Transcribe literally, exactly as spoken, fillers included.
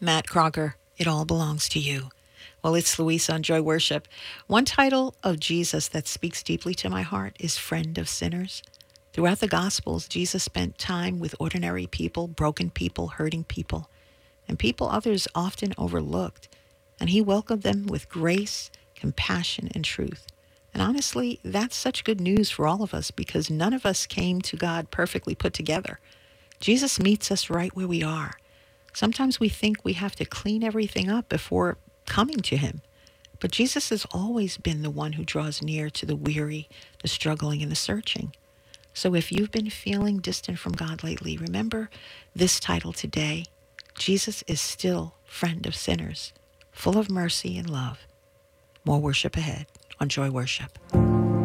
Matt Crocker, It All Belongs to You. Well, it's Louise on Joy Worship. One title of Jesus that speaks deeply to my heart is Friend of Sinners. Throughout the Gospels, Jesus spent time with ordinary people, broken people, hurting people, and people others often overlooked. And he welcomed them with grace, compassion, and truth. And honestly, that's such good news for all of us because none of us came to God perfectly put together. Jesus meets us right where we are. Sometimes we think we have to clean everything up before coming to him. But Jesus has always been the one who draws near to the weary, the struggling, and the searching. So if you've been feeling distant from God lately, remember this title today. Jesus is still friend of sinners, full of mercy and love. More worship ahead on Joy Worship.